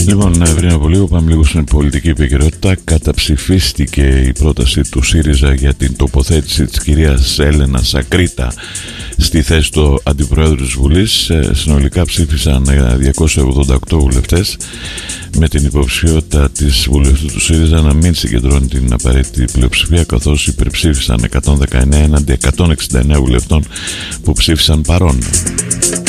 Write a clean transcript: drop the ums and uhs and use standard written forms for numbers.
Λοιπόν, πριν από λίγο πάμε λίγο στην πολιτική επικαιρότητα. Καταψηφίστηκε η πρόταση του ΣΥΡΙΖΑ για την τοποθέτηση της κυρίας Έλενας Σακρίτα στη θέση του Αντιπροέδρου της Βουλής. Συνολικά ψήφισαν 288 βουλευτές, με την υποψηφιότητα της βουλευτού του ΣΥΡΙΖΑ να μην συγκεντρώνει την απαραίτητη πλειοψηφία, καθώς υπερψήφισαν 119 έναντι 169 βουλευτών που ψήφισαν παρόν.